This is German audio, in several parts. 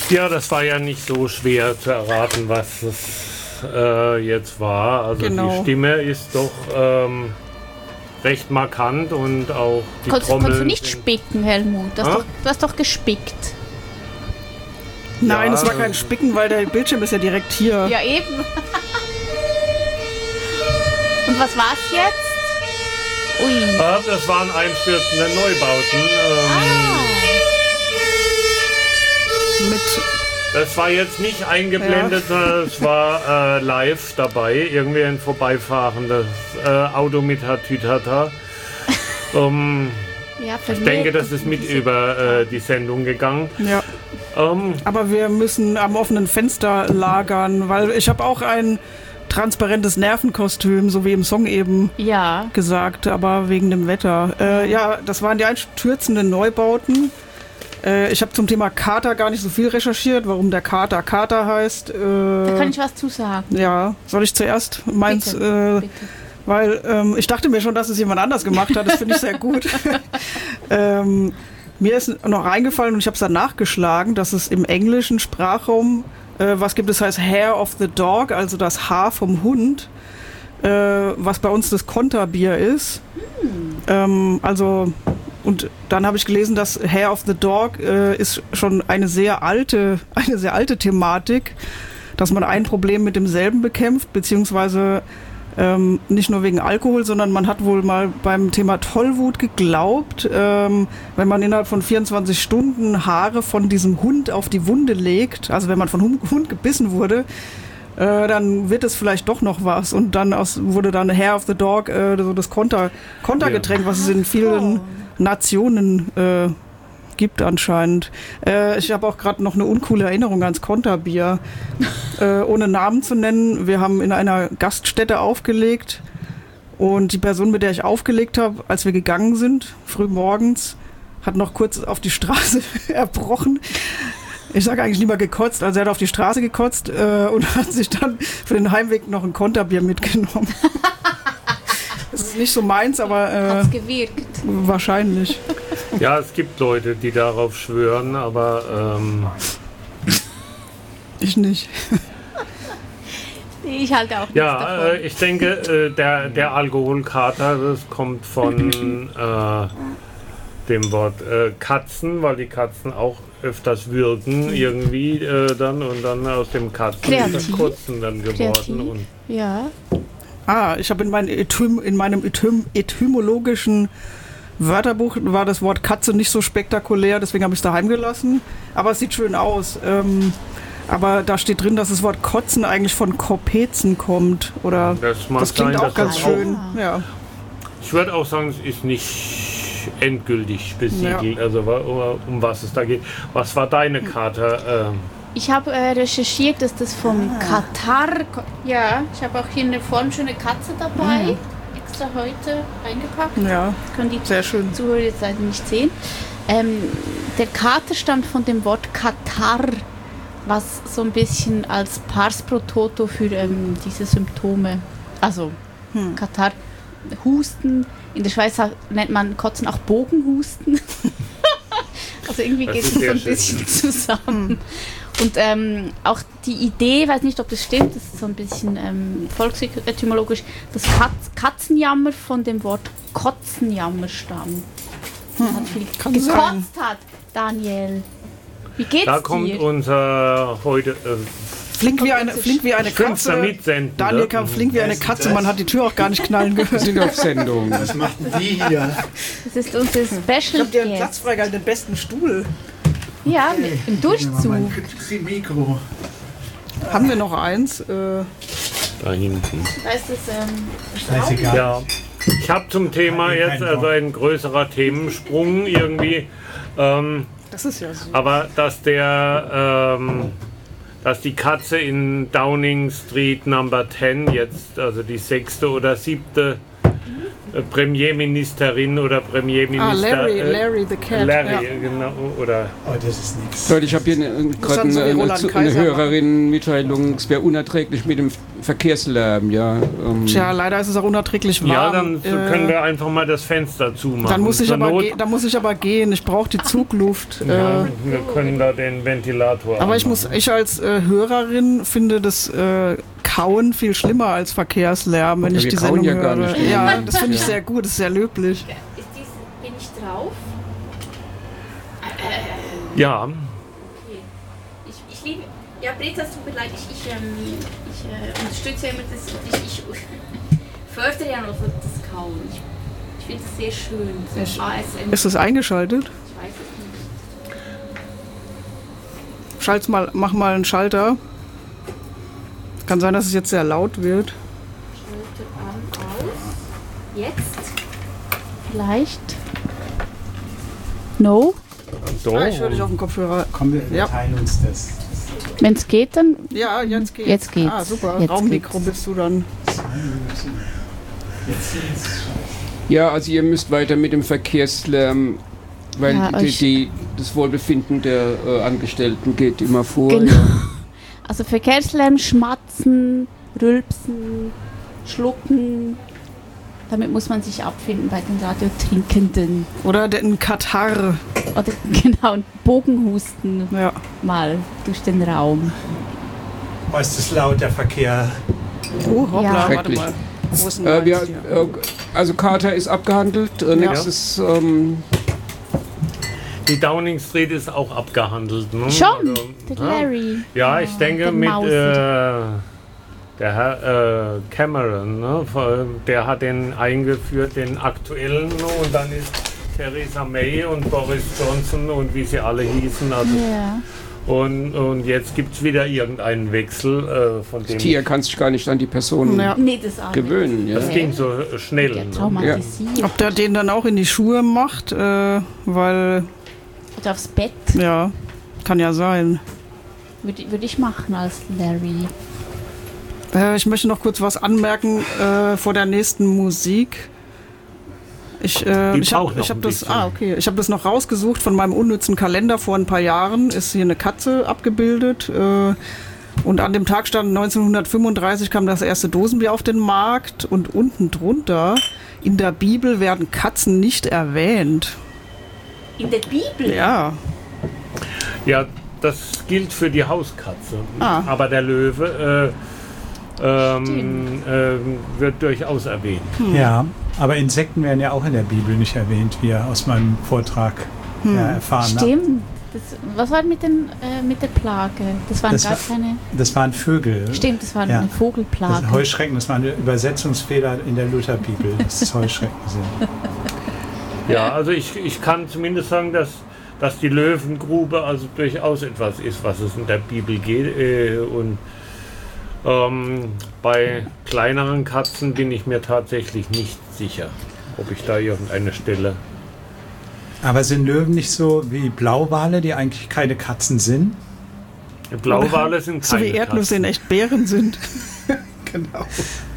Ja, das war ja nicht so schwer zu erraten, was es jetzt war. Also die Stimme ist doch recht markant und auch die Trommeln. Konntest du nicht spicken, Helmut? Du hast doch gespickt. Nein, es war kein Spicken, weil der Bildschirm ist ja direkt hier. Ja, eben. Und was war's jetzt? Ui. Das waren einstürzende Neubauten. Das war jetzt nicht eingeblendet, sondern es war live dabei. Irgendwie ein vorbeifahrendes Auto mit Hatütata. Ich denke, das ist mit über die Sendung gegangen. Ja. Aber wir müssen am offenen Fenster lagern, weil ich habe auch ein transparentes Nervenkostüm, so wie im Song eben gesagt, aber wegen dem Wetter. Ja, das waren die einstürzenden Neubauten. Ich habe zum Thema Kater gar nicht so viel recherchiert, warum der Kater Kater heißt. Da kann ich was zu sagen. Ja, soll ich zuerst meins? Bitte. Weil ich dachte mir schon, dass es jemand anders gemacht hat. Das finde ich sehr gut. Mir ist noch reingefallen und ich habe es dann nachgeschlagen, dass es im englischen Sprachraum was gibt es, heißt Hair of the Dog, also das Haar vom Hund, was bei uns das Konterbier ist. Also, und dann habe ich gelesen, dass Hair of the Dog ist schon eine sehr alte Thematik, dass man ein Problem mit demselben bekämpft, beziehungsweise nicht nur wegen Alkohol, sondern man hat wohl mal beim Thema Tollwut geglaubt, wenn man innerhalb von 24 Stunden Haare von diesem Hund auf die Wunde legt, also wenn man von Hund gebissen wurde, dann wird es vielleicht doch noch was. Und dann wurde dann Hair of the Dog so das Kontergetränk, was es in vielen Nationen gibt anscheinend. Ich habe auch gerade noch eine uncoole Erinnerung ans Konterbier. Ohne Namen zu nennen, wir haben in einer Gaststätte aufgelegt und die Person, mit der ich aufgelegt habe, als wir gegangen sind, früh morgens, hat noch kurz auf die Straße erbrochen. Ich sage eigentlich lieber gekotzt, also er hat auf die Straße gekotzt und hat sich dann für den Heimweg noch ein Konterbier mitgenommen. Das ist nicht so meins, aber hat's gewirkt. Wahrscheinlich. Ja, es gibt Leute, die darauf schwören, aber ich nicht. Ich halte auch nichts davon. Ich denke, der Alkoholkater, das kommt von dem Wort Katzen, weil die Katzen auch öfters würgen irgendwie dann und dann aus dem Katzen ist das Kotzen dann geworden. Und ich habe in meinem etymologischen Wörterbuch war das Wort Katze nicht so spektakulär, deswegen habe ich es daheim gelassen. Aber es sieht schön aus. Aber da steht drin, dass das Wort Kotzen eigentlich von Kopezen kommt. Oder das klingt auch ganz schön. Ja. Ich würde auch sagen, es ist nicht endgültig besiegelt, also um was es da geht. Was war deine Karte? Ich habe recherchiert, dass das vom Katar. Ja, ich habe auch hier eine formschöne Katze dabei. Extra heute eingepackt. Ja, können die sehr schön. Zuhörer jetzt leider nicht sehen. Der Kater stammt von dem Wort Katar, was so ein bisschen als Pars pro Toto für diese Symptome, also Katar, Husten, in der Schweiz nennt man Kotzen auch Bogenhusten. Also irgendwie geht es so ein bisschen zusammen. Und auch die Idee, weiß nicht, ob das stimmt, das ist so ein bisschen volksetymologisch, dass Katzenjammer von dem Wort Kotzenjammer stammt. Hat viel gekotzt hat, Daniel. Wie geht's da kommt dir? Unser heute flink wie eine Katze. Daniel kam flink wie eine Katze, man hat die Tür auch gar nicht knallen gehört. Wir sind auf Sendung. Was machten die hier? Das ist unser Special. Ich hab dir einen Platz freigehalten, den besten Stuhl. Ja, im Durchzug. Mikro. Haben wir noch eins? Da hinten. Da ist das Scheißegal. Ja. Ich habe zum Thema jetzt also ein größerer Themensprung irgendwie. Das ist ja so. Aber dass dass die Katze in Downing Street Number 10 jetzt, also die 6. oder 7. Premierministerin oder Premierminister. Larry the Cat. Larry, genau. Oder Oh, das ist nichts. Leute, ich habe hier gerade so wie eine Roland Kaiser Hörerin-Mitteilung, es wäre unerträglich mit dem Verkehrslärm, ja. Tja, leider ist es auch unerträglich warm. ja, dann können wir einfach mal das Fenster zumachen. Dann muss ich Zur Not- muss ich aber gehen. Ich brauche die Zugluft. Ja, wir können da den Ventilator Aber anmachen. ich als Hörerin finde das Kauen viel schlimmer als Verkehrslärm, wenn Ja, ich wir die kauen Sendung ja höre. gar nicht. Ja, das finde ich sehr gut, das ist sehr löblich. Bin ich drauf? Ja, Okay. Ich liebe. Ja, Britta, es tut mir leid, ich unterstütze ja immer das. Ich fördere ja noch das Kauen. Ich finde es sehr schön. So ASMR. Ist das eingeschaltet? Ich weiß es nicht. Mach mal einen Schalter. Kann sein, dass es jetzt sehr laut wird. Schalte an, aus. Jetzt? Vielleicht? No? so. Ich höre dich auf dem Kopfhörer. Komm, wir Ja. teilen uns das. Wenn es geht, dann. Ja, jetzt geht's. Jetzt geht's. Ah, super. Jetzt Raummikro geht's. bist du dann. Jetzt. Ja, also ihr müsst weiter mit dem Verkehrslärm, weil Ja, das Wohlbefinden der Angestellten geht immer vor. Genau. Ja. Also Verkehrslärm, Schmatzen, Rülpsen, Schlucken. Damit muss man sich abfinden bei den Radiotrinkenden. Oder den Katar. Oder genau, ein Bogenhusten Ja. mal durch den Raum. Oh, ist das laut, der Verkehr? Oh, hoppla, Ja. warte Schrecklich. mal. Wo ist denn meins Wir, hier? also Carter ist abgehandelt. Nächstes, Die Downing Street ist auch abgehandelt. Ne? Schon, Also, der ja. Larry. Ja, ich denke der mit Mausi. der Herr Cameron, ne? Der hat den eingeführt, den aktuellen, und dann ist Theresa May und Boris Johnson und wie sie alle hießen. Also, Ja. und jetzt gibt es wieder irgendeinen Wechsel von dem. das Tier kann sich gar nicht an die Person Ja. Nee, das arme. gewöhnen. Ja. Das ging so schnell. Ja, Ne? traumatisiert. Ob der den dann auch in die Schuhe macht, weil, Oder aufs Bett ja, kann ja sein. würde ich machen als Larry. Ich möchte noch kurz was anmerken vor der nächsten Musik. Ich habe braucht noch hab ein das, bisschen. okay. Ich habe das noch rausgesucht von meinem unnützen Kalender vor ein paar Jahren. Ist hier eine Katze abgebildet. Und an dem Tag stand 1935 kam das erste Dosenbier auf den Markt. Und unten drunter, in der Bibel werden Katzen nicht erwähnt. In der Bibel? Ja, Ja, das gilt für die Hauskatze. Ah. Aber der Löwe wird durchaus erwähnt. Ja, aber Insekten werden ja auch in der Bibel nicht erwähnt, wie ihr aus meinem Vortrag ja, erfahren habt. Stimmt. Was war mit der Plage? Das waren Das gar war- keine. Das waren Vögel. Stimmt, das war Ja. eine Das Vogelplage. sind Heuschrecken, das war eine Übersetzungsfehler in der Lutherbibel, dass es Heuschrecken sind. Ja, also ich kann zumindest sagen, dass die Löwengrube also durchaus etwas ist, was es in der Bibel geht. Und bei kleineren Katzen bin ich mir tatsächlich nicht sicher, ob ich da irgendeine Stelle. Aber sind Löwen nicht so wie Blauwale, die eigentlich keine Katzen sind? Blauwale sind so keine wie Erdnüsse Katzen. in echt Bären sind. Genau.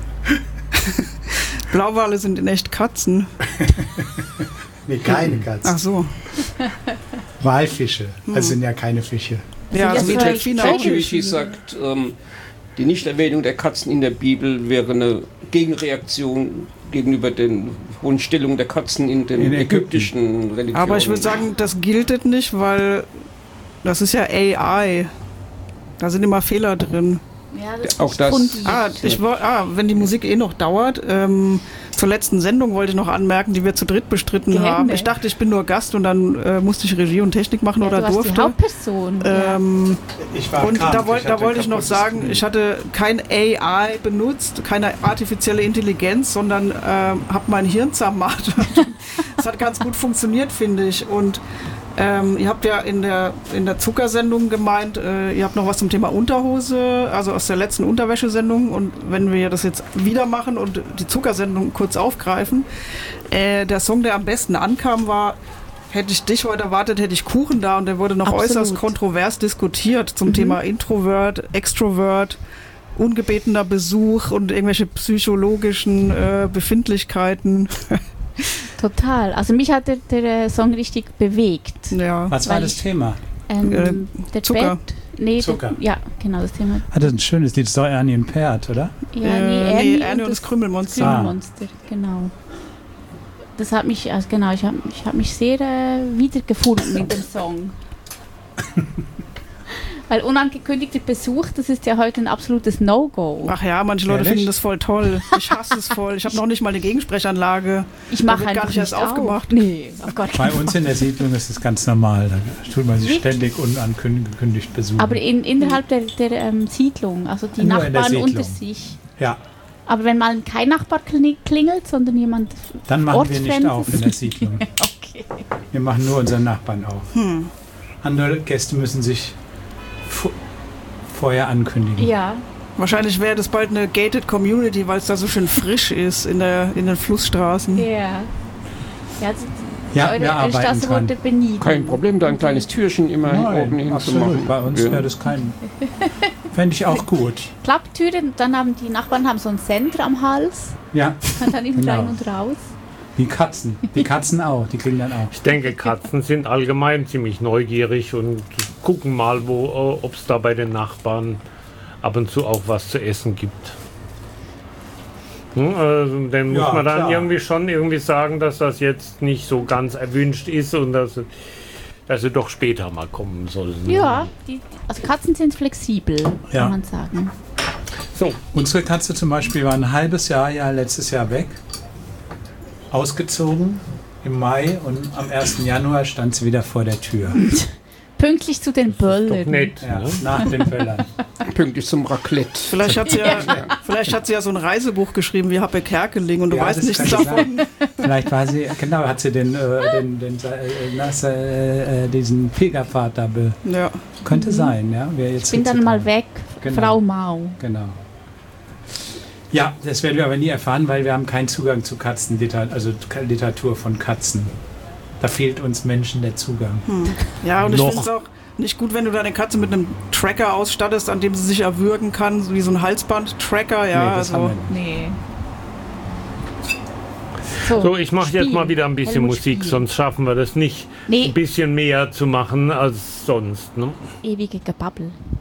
Blauwale sind in echt Katzen. Nee, keine Katzen. Ach so. Walfische. Also sind ja keine Fische. Ja, das so wie vielleicht Delfine auch ChatGPT nicht. sagt, die Nichterwähnung der Katzen in der Bibel wäre eine Gegenreaktion gegenüber den hohen Stellungen der Katzen in den In Ägypten. ägyptischen Religionen. Aber ich würde sagen, das gilt nicht, weil das ist ja AI. Da sind immer Fehler drin. Ja, das Auch ist das- fundiert. Wenn die Musik eh noch dauert, zur letzten Sendung wollte ich noch anmerken, die wir zu dritt bestritten Gerne. haben. Ich dachte, ich bin nur Gast und dann musste ich Regie und Technik machen Ja, oder du warst die durfte. Hauptperson. Ich war Und krank, da wollte hatte ich noch kaputtes sagen, Knie. ich hatte kein AI benutzt, keine artifizielle Intelligenz, sondern habe mein Hirn zermartert. Das hat ganz gut funktioniert, finde ich. Und ihr habt ja in der Zuckersendung gemeint, ihr habt noch was zum Thema Unterhose, also aus der letzten Unterwäschesendung. Und wenn wir das jetzt wieder machen und die Zuckersendung kurz aufgreifen, der Song, der am besten ankam, war: Hätte ich dich heute erwartet, hätte ich Kuchen da. Und der wurde noch Absolut. äußerst kontrovers diskutiert zum Thema Introvert, Extrovert ungebetener Besuch und irgendwelche psychologischen Befindlichkeiten. Total. Also mich hat der Song richtig bewegt. Ja. Was war das Thema? Der Zucker. Bett. Nee, Zucker. Ja, genau, das Thema. Das ist ein schönes Lied, das ist doch Ernie und Perd, oder? Ja, Ernie und das Krümelmonster. Krümelmonster, genau. Das hat mich, also genau, ich hab mich sehr wiedergefunden in dem Song. Weil unangekündigter Besuch, das ist ja heute ein absolutes No-Go. Ach ja, manche Leute Ehrlich? finden das voll toll. Ich hasse es voll. Ich habe noch nicht mal eine Gegensprechanlage. Ich mache wird einfach gar nicht erst aufgemacht. Nee, auf gar Bei keinen uns in der Siedlung ist es ganz normal. Da tut man sich Wirklich? ständig unangekündigt besuchen. Aber innerhalb der Siedlung, also die Nur in der Nachbarn unter Siedlung. sich. Ja, Aber wenn mal kein Nachbar klingelt, sondern jemand dann machen wir nicht Ortsfremdes. auf in der Siedlung. Okay. Wir machen nur unseren Nachbarn auf. Andere Gäste müssen sich vorher ankündigen. Ja, Wahrscheinlich wäre das bald eine gated Community, weil es da so schön frisch ist in den Flussstraßen. ja. Ja, also Ja, eure wir arbeiten Straße dran. wurde benieden. Kein Problem, da ein kleines Türchen immer oben hin zu absolut. machen. Bei uns Ja. wäre das kein... Fände ich auch gut. Klapptüren, dann haben die Nachbarn so einen Sender am Hals, Ja, kann dann eben Genau. rein und raus. die Katzen. Die Katzen auch, die kriegen dann auch. Ich denke, Katzen sind allgemein ziemlich neugierig und gucken mal, ob es da bei den Nachbarn ab und zu auch was zu essen gibt. Also, dann muss Ja, man dann klar. irgendwie sagen, dass das jetzt nicht so ganz erwünscht ist und dass sie doch später mal kommen sollen. Ja, also Katzen sind flexibel, Ja. kann man sagen. So, Unsere Katze zum Beispiel war ein halbes Jahr letztes Jahr weg. Ausgezogen im Mai und am 1. Januar stand sie wieder vor der Tür. Pünktlich zu den doch Böllern. nett. Ja, Ne? nach den Böllern. Pünktlich zum Raclette. Vielleicht hat sie ja so ein Reisebuch geschrieben wie Happe Kerkeling und du Ja, weißt das nichts kann davon. sein. Vielleicht war sie, genau, hat sie diesen Pilgerpfad da Ja. könnte sein, ja. Wer jetzt Ich bin dann mal weg, Genau. Frau Mau. Genau. Ja, das werden wir aber nie erfahren, weil wir haben keinen Zugang zu Katzenliteratur, also Literatur von Katzen. Da fehlt uns Menschen der Zugang. Ja, und ich Noch. finde es auch nicht gut, wenn du deine Katze mit einem Tracker ausstattest, an dem sie sich erwürgen kann, so wie so ein Halsband-Tracker. Ja, Nee, das haben also wir nicht. Nee. So, ich mache jetzt mal wieder ein bisschen Helmut Musik, Spiel. sonst schaffen wir das nicht, Nee. ein bisschen mehr zu machen als sonst. Ne? Ewige Gebabbel.